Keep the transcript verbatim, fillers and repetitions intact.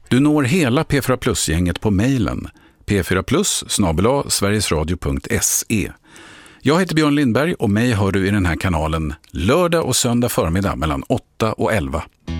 Du når hela P fyra Plus-gänget på mejlen p fyra plus snabel-a sverigesradio punkt se. Jag heter Björn Lindberg och mig hör du i den här kanalen lördag och söndag förmiddag mellan åtta och elva.